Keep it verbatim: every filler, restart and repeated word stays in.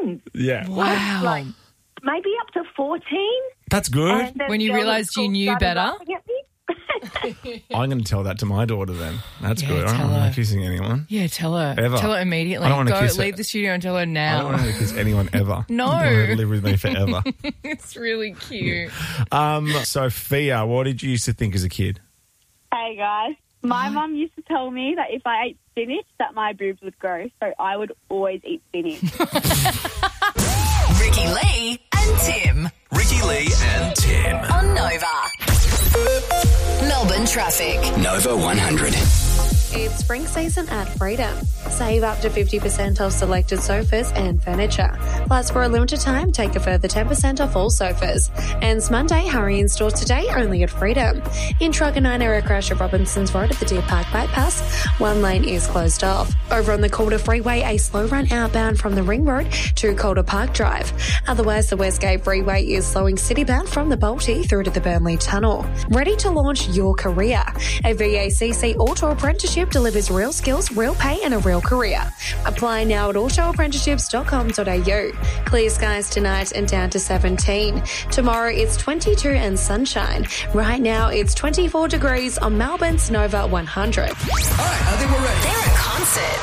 twins. Yeah. Wow. Like, maybe up to fourteen. That's good. And then When you girls at realised you school knew started better? laughing at me. I'm going to tell that to my daughter then. That's Yeah, good. I tell don't want her. her kissing anyone. Yeah, tell her. Ever. Tell her immediately. I don't wanna Go, kiss her. leave the studio and tell her I now. don't want her to kiss anyone ever. No. I want her to live with me forever. It's really cute. um, Sophia, what did you used to think as a kid? Hey guys, my mum used to tell me that if I ate spinach, that my boobs would grow, so I would always eat spinach. Ricky Lee and Tim. Ricky Lee and Tim. On Nova. Melbourne traffic. Nova one hundred. It's spring season at Freedom. Save up to fifty percent off selected sofas and furniture. Plus, for a limited time, take a further ten percent off all sofas. Ends Monday, hurry in store today only at Freedom. In Truck and Nine area crash at Robinson's Road at the Deer Park Bypass, one lane is closed off. Over on the Calder Freeway, a slow run outbound from the Ring Road to Calder Park Drive. Otherwise, the Westgate Freeway is slowing citybound from the Balti through to the Burnley Tunnel. Ready to launch your career? A V A C C Auto Apprenticeship delivers real skills, real pay and a real career. Apply now at auto apprenticeships dot com dot a u. Clear skies tonight and down to seventeen. Tomorrow it's twenty-two and sunshine. Right now it's twenty-four degrees on Melbourne's Nova one hundred. All right, I think we're ready. They're at concert